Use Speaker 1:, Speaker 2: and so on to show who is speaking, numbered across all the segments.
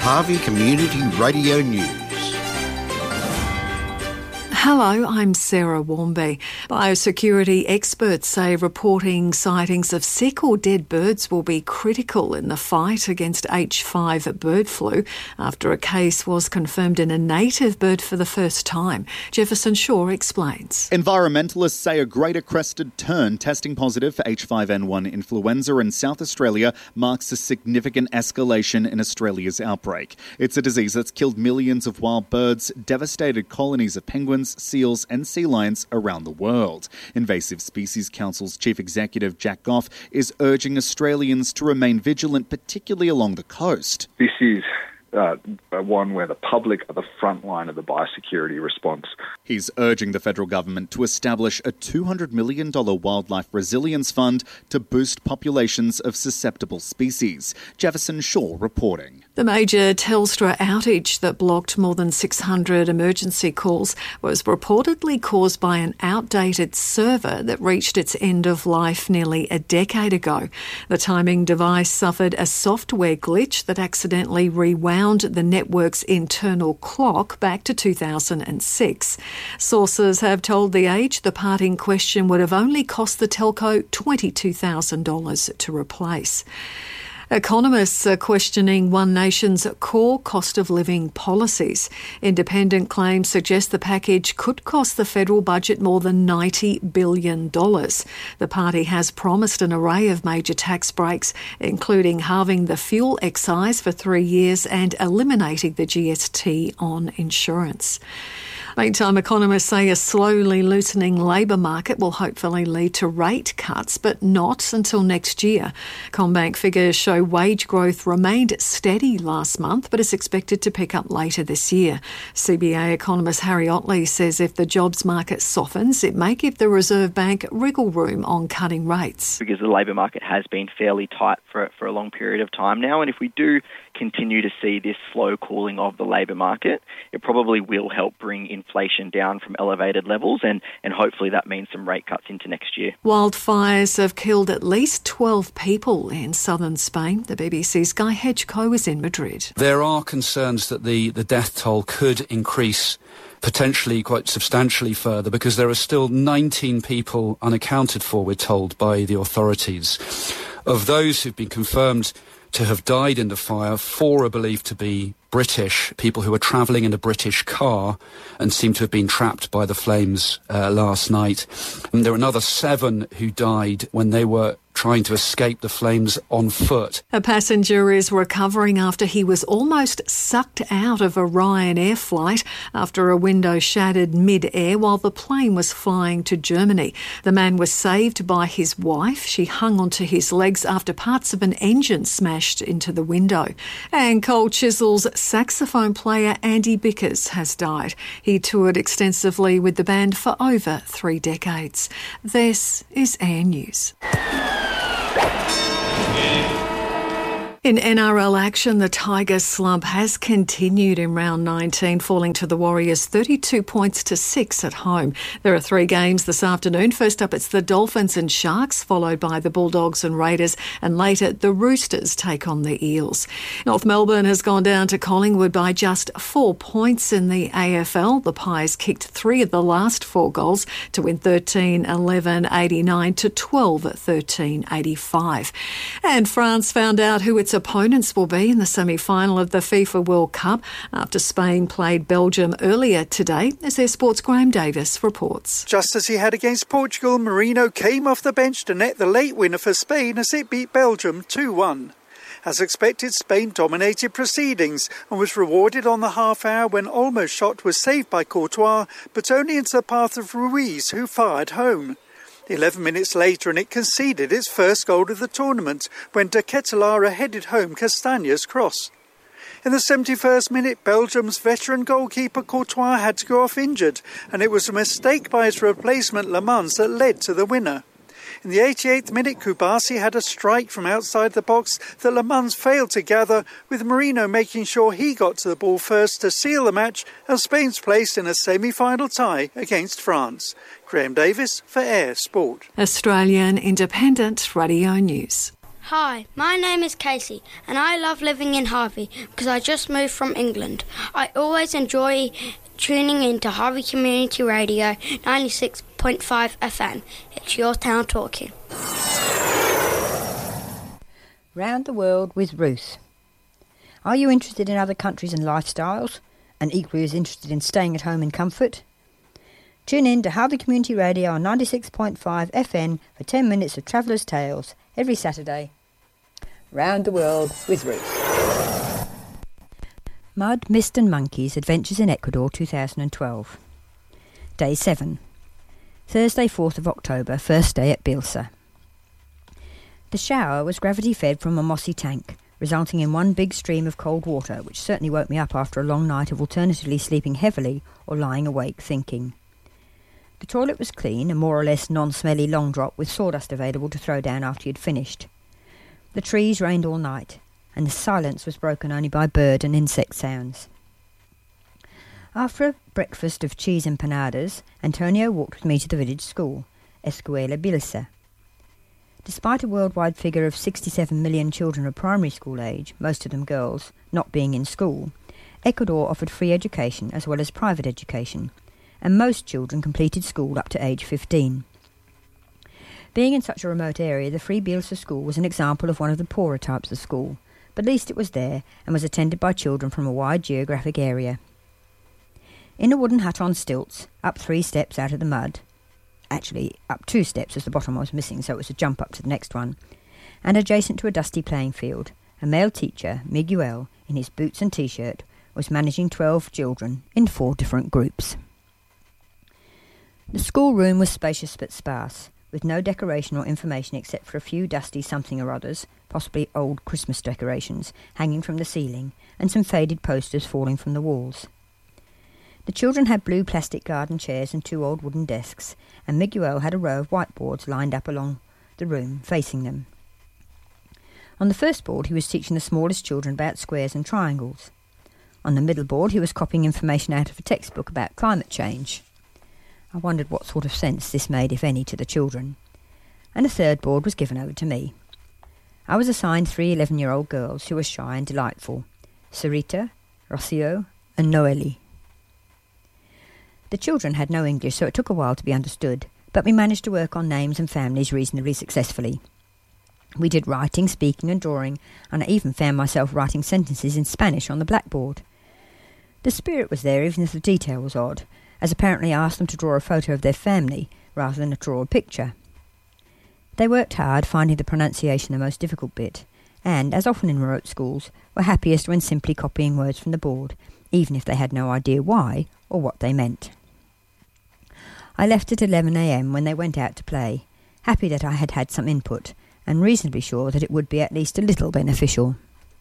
Speaker 1: Harvey Community Radio News.
Speaker 2: Hello, I'm Sarah Warmby. Biosecurity experts say reporting sightings of sick or dead birds will be critical in the fight against H5 bird flu after a case was confirmed in a native bird for the first time. Jefferson Shaw explains.
Speaker 3: Environmentalists say a greater crested tern testing positive for H5N1 influenza in South Australia marks a significant escalation in Australia's outbreak. It's a disease that's killed millions of wild birds, devastated colonies of penguins, seals and sea lions around the world. Invasive Species Council's Chief Executive Jack Goff is urging Australians to remain vigilant, particularly along the coast.
Speaker 4: This is one where the public are the front line of the biosecurity response.
Speaker 3: He's urging the federal government to establish a $200 million wildlife resilience fund to boost populations of susceptible species. Jefferson Shaw reporting.
Speaker 2: The major Telstra outage that blocked more than 600 emergency calls was reportedly caused by an outdated server that reached its end of life nearly a decade ago. The timing device suffered a software glitch that accidentally rewound the network's internal clock back to 2006. Sources have told The Age the part in question would have only cost the telco $22,000 to replace. Economists are questioning One Nation's core cost of living policies. Independent claims suggest the package could cost the federal budget more than $90 billion. The party has promised an array of major tax breaks, including halving the fuel excise for 3 years and eliminating the GST on insurance. Meantime, economists say a slowly loosening labour market will hopefully lead to rate cuts, but not until next year. CommBank figures show wage growth remained steady last month, but is expected to pick up later this year. CBA economist Harry Otley says if the jobs market softens, it may give the Reserve Bank wriggle room on cutting rates.
Speaker 5: Because the labour market has been fairly tight for a long period of time now, and if we do continue to see this slow cooling of the labour market, it probably will help bring inflation down from elevated levels, and hopefully that means some rate cuts into next year.
Speaker 2: Wildfires have killed at least 12 people in southern Spain. The BBC's Guy Hedgecoe is in Madrid.
Speaker 6: There are concerns that the death toll could increase potentially quite substantially further because there are still 19 people unaccounted for, we're told, by the authorities. Of those who've been confirmed to have died in the fire, 4 are believed to be British, people who were travelling in a British car and seem to have been trapped by the flames last night. And there are another 7 who died when they were trying to escape the flames on foot.
Speaker 2: A passenger is recovering after he was almost sucked out of a Ryanair flight after a window shattered mid-air while the plane was flying to Germany. The man was saved by his wife. She hung onto his legs after parts of an engine smashed into the window. And Cold Chisel's saxophone player Andy Bickers has died. He toured extensively with the band for over 3 decades. This is Air News. In NRL action, the Tigers slump has continued in round 19, falling to the Warriors 32 points to 6 at home. There are 3 games this afternoon. First up, it's the Dolphins and Sharks, followed by the Bulldogs and Raiders, and later the Roosters take on the Eels. North Melbourne has gone down to Collingwood by just 4 points in the AFL. The Pies kicked 3 of the last 4 goals to win 13-11-89 to 12-13-85. And France found out who its opponents will be in the semi-final of the FIFA World Cup after Spain played Belgium earlier today, as their sports Graham Davis reports.
Speaker 7: Just as he had against Portugal, Marino came off the bench to net the late winner for Spain as it beat Belgium 2-1. As expected, Spain dominated proceedings and was rewarded on the half hour when Olmo's shot was saved by Courtois, but only into the path of Ruiz, who fired home. 11 minutes later and it conceded its first goal of the tournament when De Ketelaere headed home Castagna's cross. In the 71st minute, Belgium's veteran goalkeeper Courtois had to go off injured, and it was a mistake by his replacement Le Mans that led to the winner. In the 88th minute, Kubasi had a strike from outside the box that Le Mans failed to gather, with Marino making sure he got to the ball first to seal the match, and Spain's place in a semi-final tie against France. Graham Davis for Air Sport.
Speaker 2: Australian Independent Radio News.
Speaker 8: Hi, my name is Casey and I love living in Harvey because I just moved from England. I always enjoy tuning into Harvey Community Radio 96.5 FM. It's your town talking.
Speaker 9: Round the World with Ruth. Are you interested in other countries and lifestyles and equally as interested in staying at home in comfort? Tune in to Harvey Community Radio on 96.5 FM for 10 minutes of Traveller's Tales every Saturday. Round the World with Ruth. Mud, Mist and Monkeys Adventures in Ecuador 2012. Day 7. Thursday 4th of October, first day at Bilsa. The shower was gravity-fed from a mossy tank, resulting in one big stream of cold water, which certainly woke me up after a long night of alternatively sleeping heavily or lying awake thinking. The toilet was clean, a more or less non-smelly long drop with sawdust available to throw down after you'd finished. The trees rained all night, and the silence was broken only by bird and insect sounds. After a breakfast of cheese empanadas, Antonio walked with me to the village school, Escuela Bilsa. Despite a worldwide figure of 67 million children of primary school age, most of them girls, not being in school, Ecuador offered free education as well as private education, and most children completed school up to age 15. Being in such a remote area, the free Bilsa school was an example of one of the poorer types of school, but at least it was there and was attended by children from a wide geographic area. In a wooden hut on stilts, up 3 steps out of the mud, actually up 2 steps as the bottom was missing, so it was a jump up to the next one, and adjacent to a dusty playing field, a male teacher, Miguel, in his boots and t-shirt, was managing 12 children in 4 different groups. The schoolroom was spacious but sparse, with no decoration or information except for a few dusty something or others, possibly old Christmas decorations, hanging from the ceiling, and some faded posters falling from the walls. The children had blue plastic garden chairs and 2 old wooden desks, and Miguel had a row of whiteboards lined up along the room, facing them. On the first board he was teaching the smallest children about squares and triangles. On the middle board he was copying information out of a textbook about climate change. I wondered what sort of sense this made, if any, to the children. And a third board was given over to me. I was assigned 3 11-year-old girls who were shy and delightful, Sarita, Rocio and Noeli. The children had no English, so it took a while to be understood, but we managed to work on names and families reasonably successfully. We did writing, speaking and drawing, and I even found myself writing sentences in Spanish on the blackboard. The spirit was there, even if the detail was odd, as apparently I asked them to draw a photo of their family rather than to draw a picture. They worked hard, finding the pronunciation the most difficult bit, and, as often in remote schools, were happiest when simply copying words from the board, even if they had no idea why or what they meant. I left at 11 a.m. when they went out to play, happy that I had had some input, and reasonably sure that it would be at least a little beneficial.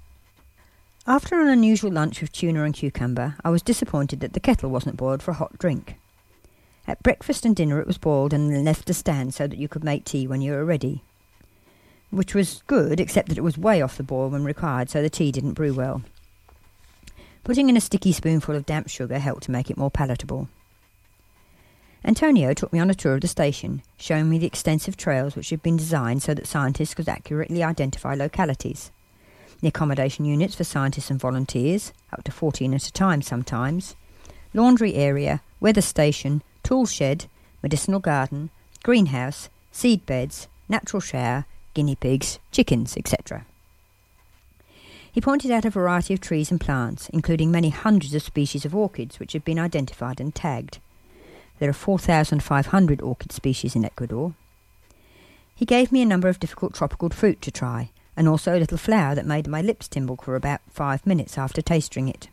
Speaker 9: After an unusual lunch with tuna and cucumber, I was disappointed that the kettle wasn't boiled for a hot drink. At breakfast and dinner it was boiled and then left to stand so that you could make tea when you were ready. Which was good, except that it was way off the boil when required, so the tea didn't brew well. Putting in a sticky spoonful of damp sugar helped to make it more palatable. Antonio took me on a tour of the station, showing me the extensive trails which had been designed so that scientists could accurately identify localities. The accommodation units for scientists and volunteers, up to 14 at a time sometimes, laundry area, weather station, tool shed, medicinal garden, greenhouse, seed beds, natural shower, guinea pigs, chickens, etc. He pointed out a variety of trees and plants, including many hundreds of species of orchids which had been identified and tagged. There are 4,500 orchid species in Ecuador. He gave me a number of difficult tropical fruit to try, and also a little flower that made my lips tingle for about 5 minutes after tasting it.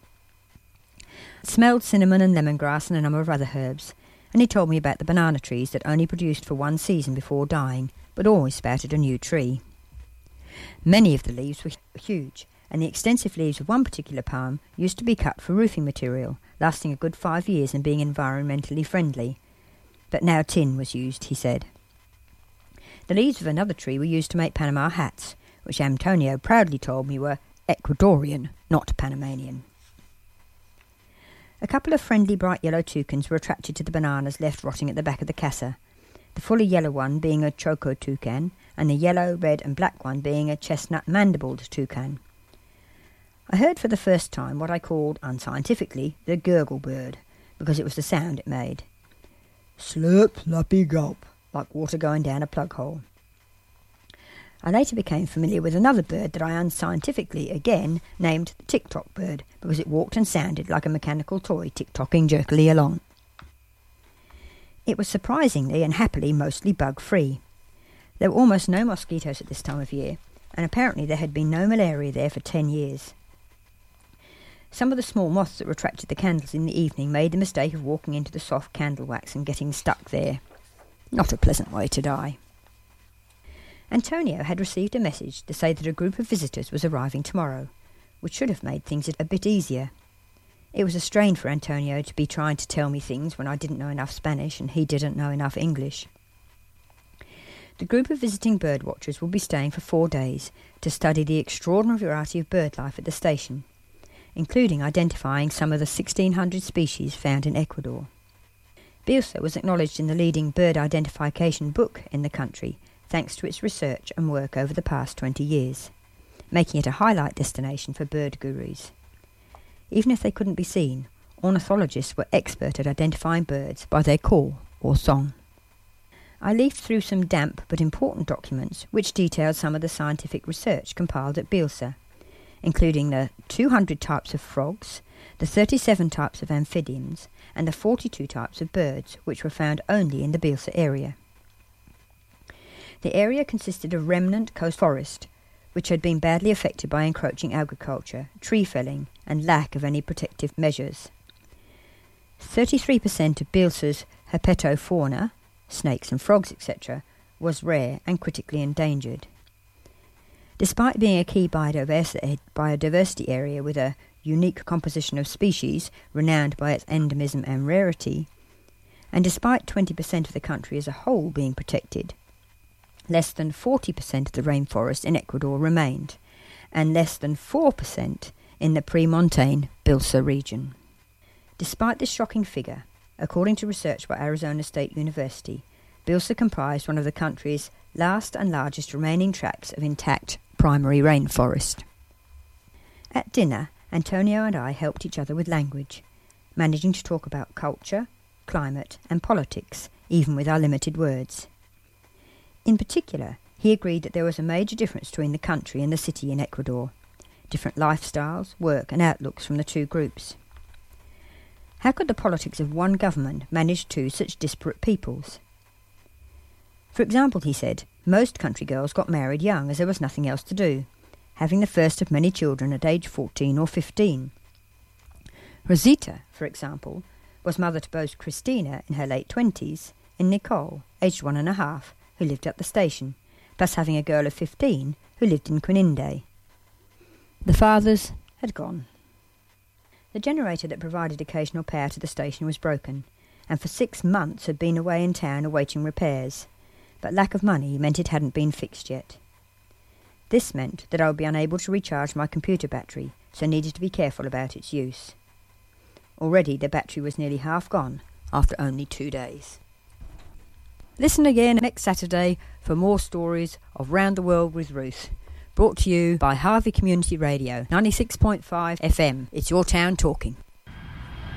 Speaker 9: It smelled cinnamon and lemongrass and a number of other herbs, and he told me about the banana trees that only produced for 1 season before dying, but always sprouted a new tree. Many of the leaves were huge, and the extensive leaves of one particular palm used to be cut for roofing material, lasting a good 5 years and being environmentally friendly. But now tin was used, he said. The leaves of another tree were used to make Panama hats, which Antonio proudly told me were Ecuadorian, not Panamanian. A couple of friendly bright yellow toucans were attracted to the bananas left rotting at the back of the casa. the fully yellow one being a choco toucan, and the yellow, red and black one being a chestnut-mandibled toucan. I heard for the first time what I called, unscientifically, the gurgle bird, because it was the sound it made. Slurp, sloppy gulp, like water going down a plug hole. I later became familiar with another bird that I unscientifically, again, named the tick-tock bird, because it walked and sounded like a mechanical toy tick-tocking jerkily along. It was surprisingly and happily mostly bug-free. There were almost no mosquitoes at this time of year, and apparently there had been no malaria there for 10 years. Some of the small moths that retracted the candles in the evening made the mistake of walking into the soft candle wax and getting stuck there. Not a pleasant way to die. Antonio had received a message to say that a group of visitors was arriving tomorrow, which should have made things a bit easier. It was a strain for Antonio to be trying to tell me things when I didn't know enough Spanish and he didn't know enough English. The group of visiting birdwatchers will be staying for 4 days to study the extraordinary variety of bird life at the station, including identifying some of the 1,600 species found in Ecuador. Bielsa was acknowledged in the leading bird identification book in the country thanks to its research and work over the past 20 years, making it a highlight destination for bird gurus. Even if they couldn't be seen, ornithologists were expert at identifying birds by their call or song. I leafed through some damp but important documents which detailed some of the scientific research compiled at Bielsa, including the 200 types of frogs, the 37 types of amphibians, and the 42 types of birds which were found only in the Bielsa area. The area consisted of remnant coast forest, which had been badly affected by encroaching agriculture, tree felling, and lack of any protective measures. 33% of Bielsa's herpetofauna, snakes and frogs, etc., was rare and critically endangered. Despite being a key biodiversity area with a unique composition of species renowned by its endemism and rarity, and despite 20% of the country as a whole being protected, less than 40% of the rainforest in Ecuador remained, and less than 4% in the pre-montane Bielsa region. Despite this shocking figure, according to research by Arizona State University, Bielsa comprised one of the country's last and largest remaining tracts of intact primary rainforest. At dinner, Antonio and I helped each other with language, managing to talk about culture, climate and politics, even with our limited words. In particular, he agreed that there was a major difference between the country and the city in Ecuador, different lifestyles, work and outlooks from the two groups. How could the politics of one government manage two such disparate peoples? For example, he said, most country girls got married young as there was nothing else to do, having the first of many children at age 14 or 15. Rosita, for example, was mother to both Christina in her late 20s and Nicole, aged 1.5, who lived at the station, plus having a girl of 15 who lived in Quininde. The fathers had gone. The generator that provided occasional power to the station was broken, and for 6 months had been away in town awaiting repairs, but lack of money meant it hadn't been fixed yet. This meant that I would be unable to recharge my computer battery, so needed to be careful about its use. Already the battery was nearly half gone after only 2 days. Listen again next Saturday for more stories of Round the World with Ruth, brought to you by Harvey Community Radio, 96.5 FM. It's your town talking.